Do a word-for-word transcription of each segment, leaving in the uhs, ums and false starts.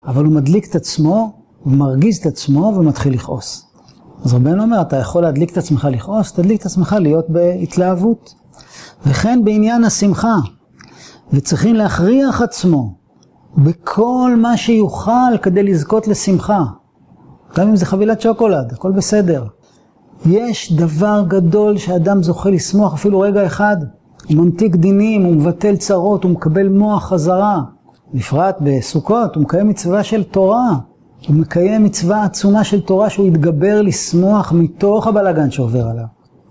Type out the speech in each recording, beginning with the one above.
אבל הוא מדליק את עצמו, הוא מרגיז את עצמו ומתחיל לכעוס. אז רבנו אומר, אתה יכול להדליק את עצמך לכעוס, תדליק את עצמך להיות בהתלהבות. וכן בעניין השמחה, וצריכים להכריח עצמו בכל מה שיוכל כדי לזכות לשמחה. גם אם זה חבילת שוקולד, הכל בסדר. יש דבר גדול שאדם זוכה לשמוח אפילו רגע אחד. הוא ממתיק דינים, הוא מבטל צרות, הוא מקבל מוח חזרה. בפרט בסוכות, הוא מקיים מצווה של תורה. הוא מקיים מצווה עצומה של תורה שהוא יתגבר לשמוח מתוך הבלגן שעובר עליו.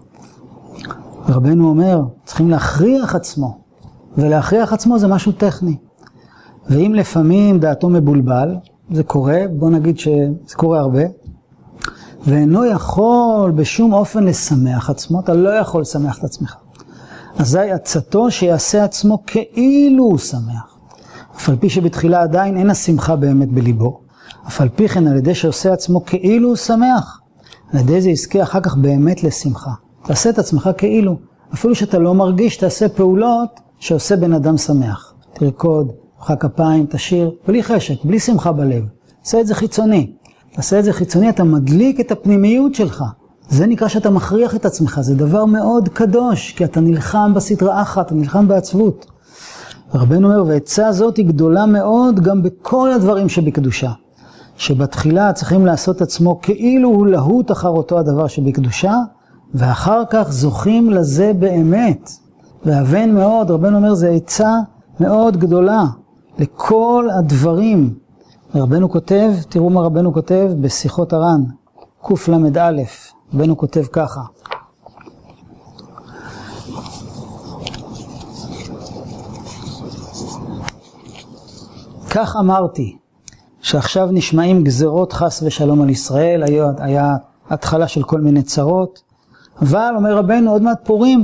רבנו אומר, צריכים להכריח עצמו. ולהכריח עצמו זה משהו טכני. ואם לפעמים דעתו מבולבל, זה קורה, בוא נגיד שזה קורה הרבה, ואינו יכול בשום אופן לשמח עצמו, אתה לא יכול לשמח את עצמך. אזי עצתו שיעשה עצמו כאילו הוא שמח. אף על פי שבתחילה עדיין אין השמחה באמת בליבו. אף על פי כן על ידי שעושה עצמו כאילו הוא שמח. על ידי זה יזכה אחר כך באמת לשמחה. תעשה את עצמך כאילו. אפילו שאתה לא מרגיש, תעשה פעולות שעושה בן אדם שמח. תרקוד, תמחא כפיים, תשיר, בלי חשק, בלי שמחה בלב. תעשה את זה חיצוני. תעשה את זה חיצוני, אתה מדליק את הפנימיות שלך. זה נקרא שאתה מכריח את עצמך. זה דבר מאוד קדוש, כי אתה נלחם בסדרה אחת, אתה נלחם בעצבות. רבנו אומר, והעצה הזאת היא גדולה מאוד גם בכל הדברים שבקדושה. שבתחילה צריכים לעשות עצמו כאילו הוא להוט אחר אותו הדבר שבקדושה, ואחר כך זוכים לזה באמת. והבן מאוד, רבנו אומר, זה עצה מאוד גדולה לכל הדברים. רבנו כותב, תראו מה רבנו כותב בשיחות הר"ן, קוף למד א', רבנו כותב ככה. כך אמרתי, שעכשיו נשמעים גזרות חס ושלום על ישראל, היה, היה התחלה של כל מיני צרות, אבל אומר רבנו עוד מעט פורים,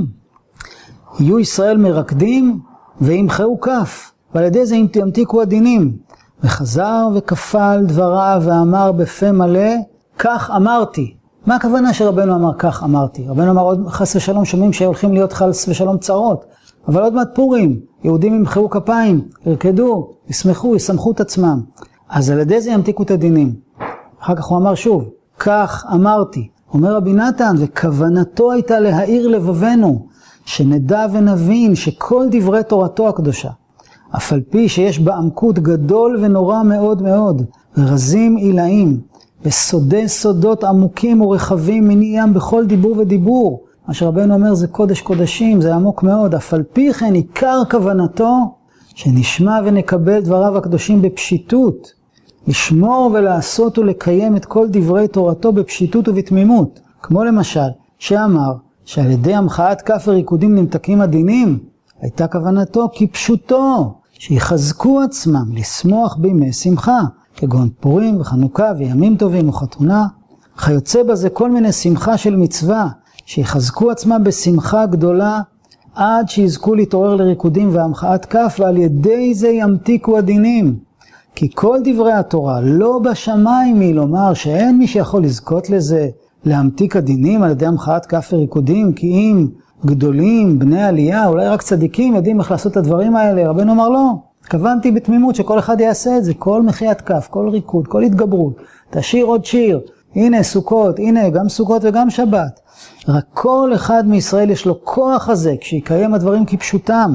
יהיו ישראל מרקדים וימחאו כף, ועל ידי זה ימתיקו הדינים. וחזר וכפל דבריו ואמר בפה מלא, כך אמרתי. מה הכוונה שרבנו אמר כך אמרתי? רבנו אמר עוד חס ושלום שומעים שהולכים להיות חס ושלום צרות, אבל עוד מעט פורים, יהודים ימחאו כפיים, ירקדו, ישמחו, ישמחו את עצמם. אז על ידי זה ימתיקו את הדינים. אחר כך הוא אמר שוב, כך אמרתי. אומר רבי נתן, וכוונתו הייתה להאיר לבבנו, שנדע ונבין שכל דברי תורתו הקדושה, אף על פי שיש בעמקות גדול ונורא מאוד מאוד, רזים עילאים, וסודי סודות עמוקים ורחבים מני ים בכל דיבור ודיבור. מה שרבנו אומר זה קודש קודשים, זה עמוק מאוד. אף על פי כן עיקר כוונתו, שנשמע ונקבל דבריו הקדושים בפשיטות, לשמור ולעשות ולקיים את כל דברי תורתו בפשיטות ובתמימות. כמו למשל, שאמר שעל ידי המחאת כף וריקודים נמתקים הדינים, הייתה כוונתו כפשוטו, שיחזקו עצמם לשמוח בימי שמחה, כגון פורים וחנוכה וימים טובים וחתונה. חיוצא בזה כל מיני שמחה של מצווה, שיחזקו עצמם בשמחה גדולה, עד שיזכו להתעורר לריקודים והמחאת כף, ועל ידי זה ימתיקו הדינים. כי כל דברי התורה לא בשמיים היא לומר שאין מי שיכול לזכות לזה, להמתיק הדינים על ידי המחאת כף וריקודים, כי אם גדולים, בני עלייה, אולי רק צדיקים יודעים איך לעשות את הדברים האלה. רבנו אמר לא, כוונתי בתמימות שכל אחד יעשה את זה, כל מחיית כף, כל ריקוד, כל התגברות, תשיר עוד שיר, הנה סוכות, הנה גם סוכות וגם שבת. רק כל אחד מישראל יש לו כוח הזה, כשיקיים הדברים כפשוטם,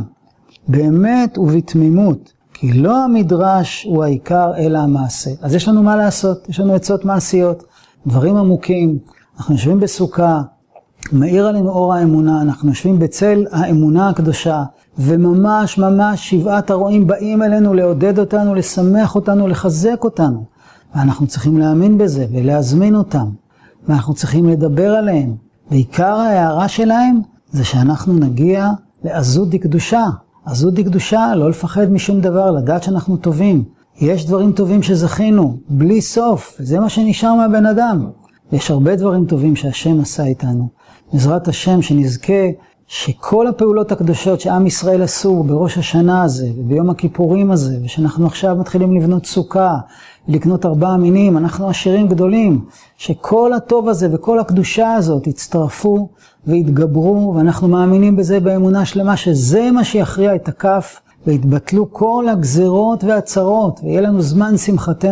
באמת ובתמימות, כי לא המדרש הוא העיקר אלא המעשה. אז יש לנו מה לעשות, יש לנו עצות מעשיות, דברים עמוקים, אנחנו יושבים בסוכה, מאיר עלינו אור האמונה, אנחנו יושבים בצל האמונה הקדושה, וממש ממש שבעת הרועים באים אלינו לעודד אותנו, לשמח אותנו, לחזק אותנו. ואנחנו צריכים להאמין בזה ולהזמין אותם, ואנחנו צריכים לדבר עליהם. בעיקר ההערה שלהם זה שאנחנו נגיע לעזות דקדושה. עזות דקדושה, לא לפחד משום דבר, לדעת שאנחנו טובים. יש דברים טובים שזכינו, בלי סוף, זה מה שנשאר מהבן אדם. יש הרבה דברים טובים שהשם עשה איתנו. בעזרת השם שנזכה שכל הפעולות הקדושות שעם ישראל עשו בראש השנה הזה וביום הכיפורים הזה, ושאנחנו עכשיו מתחילים לבנות סוכה ולקנות ארבעה מינים, אנחנו עשירים גדולים, שכל הטוב הזה וכל הקדושה הזאת יצטרפו והתגברו, ואנחנו מאמינים בזה באמונה שלמה שזה מה שיכריע את הכף והתבטלו כל הגזרות והצרות, ויהיה לנו זמן שמחתנו